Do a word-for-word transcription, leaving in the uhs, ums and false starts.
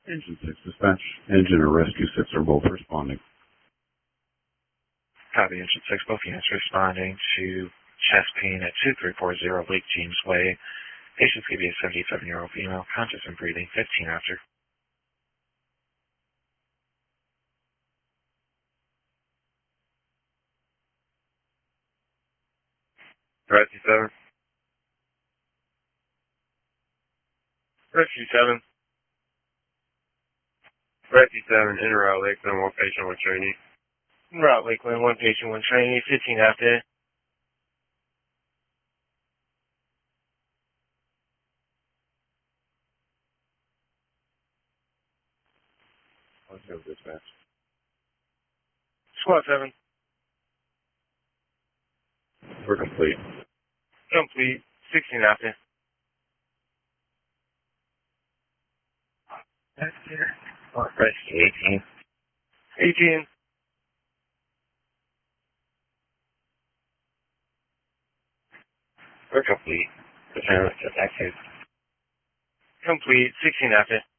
Engine six dispatch. Engine or rescue six are both responding. Copy, Engine six, both units responding to chest pain at two three four zero Lake James Way. Patient's going to be a seventy-seven-year-old female, conscious and breathing, fifteen after. Rescue seven. Rescue seven. Rescue seven, en route Lakeland, one patient, one trainee. En route Lakeland, one patient, one trainee, fifteen after. Let's go dispatch. Squad seven. We're complete. Complete, sixteen after. That's here. Oh, rescue eighteen. eighteen. We're complete. The panel is active. Complete, sixteen after.